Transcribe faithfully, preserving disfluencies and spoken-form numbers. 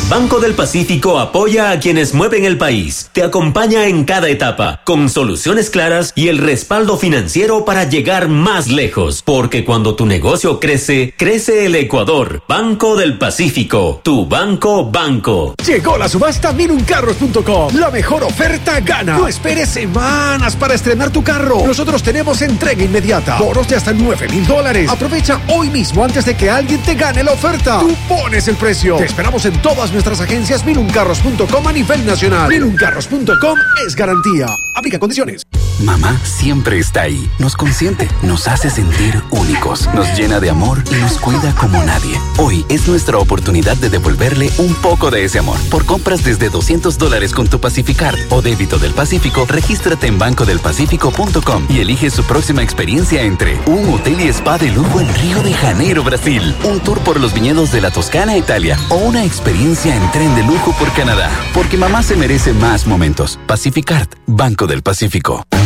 Banco del Pacífico apoya a quienes mueven el país. Te acompaña en cada etapa, con soluciones claras y el respaldo financiero para llegar más lejos. Porque cuando tu negocio crece, crece el Ecuador. Banco del Pacífico, tu banco banco. Llegó la subasta minuncarros punto com. La mejor oferta gana. No esperes semanas para estrenar tu carro. Nosotros tenemos entrega inmediata. Bonos de hasta nueve mil dólares. Aprovecha hoy mismo antes de que alguien te gane la oferta. Tú pones el precio. Te esperamos en todas nuestras agencias minuncarros punto com a nivel nacional. minuncarros punto com es garantía. Aplica condiciones. Mamá siempre está ahí. Nos consiente, nos hace sentir únicos, nos llena de amor y nos cuida como nadie. Hoy es nuestra oportunidad de devolverle un poco de ese amor. Por compras desde doscientos dólares con tu Pacificard o débito del Pacífico, regístrate en banco del pacífico punto com y elige su próxima experiencia entre un hotel y spa de lujo en Río de Janeiro, Brasil, un tour por los viñedos de la Toscana, Italia, o una experiencia en tren de lujo por Canadá. Porque mamá se merece más momentos. Pacificard, Banco del Pacífico.